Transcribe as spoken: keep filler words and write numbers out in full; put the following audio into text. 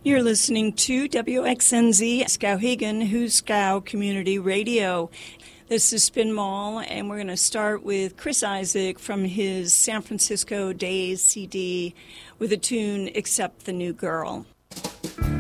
You're listening to W X N Z Skowhegan, Huskow Community Radio. This is Spin Mall, and we're going to start with Chris Isaak from his San Francisco Days C D with a tune, Except the New Girl.